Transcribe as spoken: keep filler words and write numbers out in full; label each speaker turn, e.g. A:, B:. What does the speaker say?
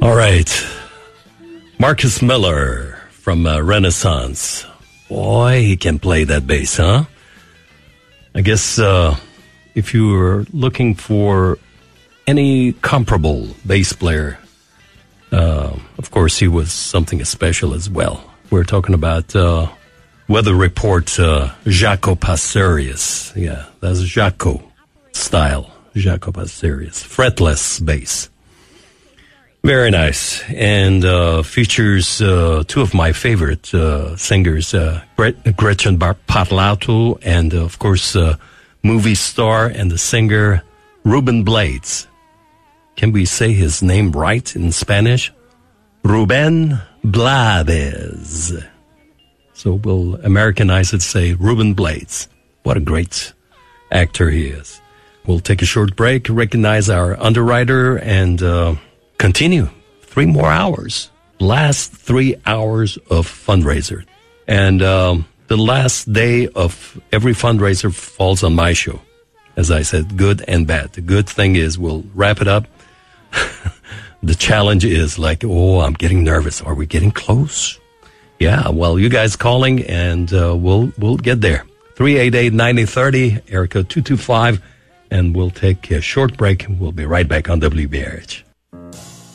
A: All right. Marcus Miller from uh, Renaissance. Boy, he can play that bass, huh? I guess uh, if you were looking for any comparable bass player, uh, of course, he was something special as well. We're talking about uh, Weather Report uh, Jaco Pastorius. Yeah, that's Jaco style. Jaco Pastorius. Fretless bass. Very nice. And uh, features uh, two of my favorite uh, singers, uh, Gret- Gretchen Bar- Parlato, and uh, of course, uh, movie star and the singer Ruben Blades. Can we say his name right in Spanish? Ruben Blades. So we'll Americanize it, say Ruben Blades. What a great actor he is. We'll take a short break, recognize our underwriter, and uh, continue. Three more hours. Last three hours of fundraiser. And um, the last day of every fundraiser falls on my show. As I said, good and bad. The good thing is we'll wrap it up. The challenge is like, oh, I'm getting nervous. Are we getting close? Yeah, well, you guys calling, and uh, we'll we'll get there. three eight eight, nine zero three zero, Erica two two five, and we'll take a short break. We'll be right back on W B R H.